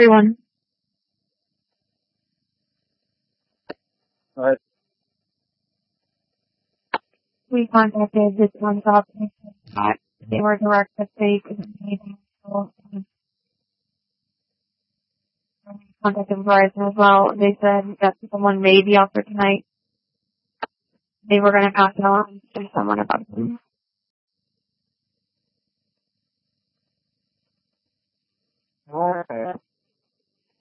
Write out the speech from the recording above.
everyone. Alright. We contacted this one shop and that they were direct that they couldn't do anything. So we contacted Verizon as well. They said that someone may be out there tonight. They were going to pass it on to someone about them. Alright.